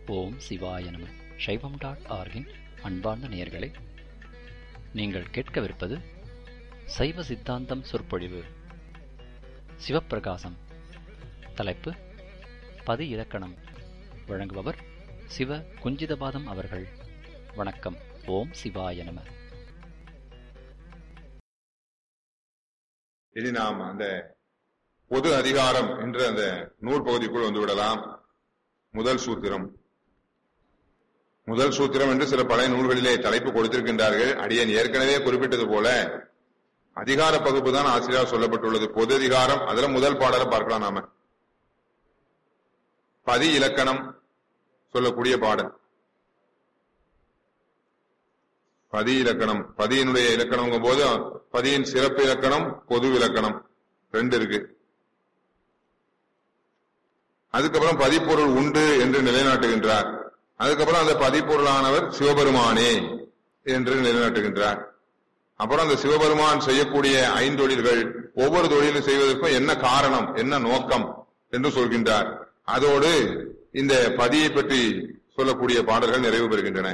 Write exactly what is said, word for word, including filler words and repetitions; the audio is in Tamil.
ஓம் சிவாய நம. சைவம் டாட் ஆர்கின் அன்பார்ந்த நேயர்களே, நீங்கள் கேட்கவிருப்பது சைவ சித்தாந்தம் சொற்பொழிவு. சிவப்பிரகாசம். தலைப்பு பதி இலக்கணம். வழங்குபவர் சிவ குஞ்சிதபாதம் அவர்கள். வணக்கம். ஓம் சிவாய நம. இனி நாம் அந்த பொது அதிகாரம் என்ற அந்த நூல் பகுதிக்குள் வந்து விடலாம். முதல் சூத்திரம் முதல் சூத்திரம் என்று சில பழைய நூல்களிலே தலைப்பு கொடுத்திருக்கின்றார்கள். அடியேன் ஏற்கனவே குறிப்பிட்டது போல அதிகார பகுப்பு தான் ஆசிரியர் சொல்லப்பட்டுள்ளது. பொது அதிகாரம், அதுல முதல் பாடலை பார்க்கலாம். நாம பதி இலக்கணம் சொல்லக்கூடிய பாடல். பதி இலக்கணம், பதியினுடைய இலக்கணம் போது பதியின் சிறப்பு இலக்கணம், பொது இலக்கணம் ரெண்டு இருக்கு. அதுக்கப்புறம் பதிப்பொருள் உண்டு என்று நிலைநாட்டுகின்றார். அதுக்கப்புறம் அந்த பதிப்பொருளானவர் சிவபெருமானே என்று நிலைநாட்டுகின்றார். அப்புறம் அந்த சிவபெருமான் செய்யக்கூடிய ஐந்தொழில்கள், ஒவ்வொரு தொழிலும் செய்வதற்கும் என்ன காரணம், என்ன நோக்கம் என்று சொல்கின்றார். அதோடு இந்த பதியை பற்றி சொல்லக்கூடிய பாடல்கள் நிறைவு பெறுகின்றன.